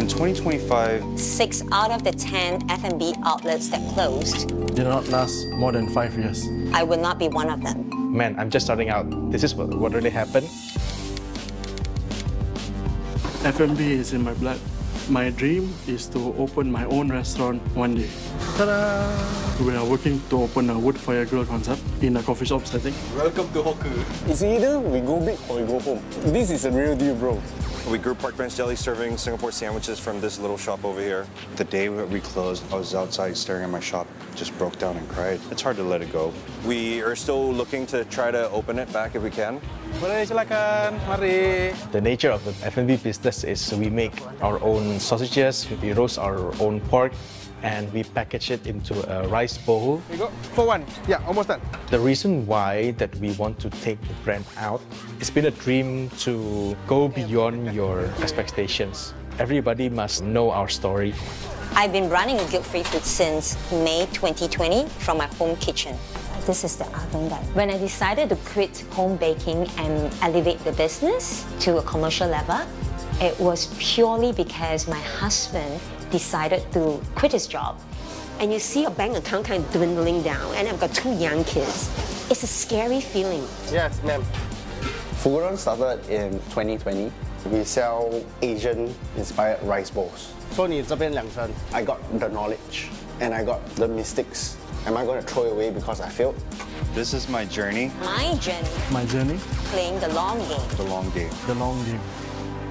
in 2025, 6 out of the 10 F&B outlets that closed, did not last more than 5 years. I would not be one of them. Man, I'm just starting out. This is what really happened. F&B is in my blood. My dream is to open my own restaurant one day. Ta-da! We are working to open a wood fire grill concept in a coffee shop setting. welcome to Hawker. It's either we go big or we go home. This is a real deal, bro. We grew Park Bench Deli serving Singapore sandwiches from this little shop over here. The day that we closed, I was outside staring at my shop, just broke down and cried. It's hard to let it go. We are still looking to try to open it back if we can. Boleh silakan, mari. The nature of the F&B business is we make our own sausages, we roast our own pork, and we package it into a rice bowl. We go for one. Yeah, almost done. The reason why that we want to take the brand out, it's been a dream to go beyond your expectations. Everybody must know our story. I've been running Guilt Free Food since May 2020 from my home kitchen. This is the oven guy. When I decided to quit home baking and elevate the business to a commercial level, it was purely because my husband decided to quit his job. And you see your bank account kind of dwindling down, and I've got 2 young kids. It's a scary feeling. Yes, ma'am. Fuguran started in 2020. We sell Asian-inspired rice bowls. So 你这边2层。 I got the knowledge and I got the mistakes. Am I going to throw it away because I failed? This is my journey, My journey, My journey, playing the long game. the long game. the long game.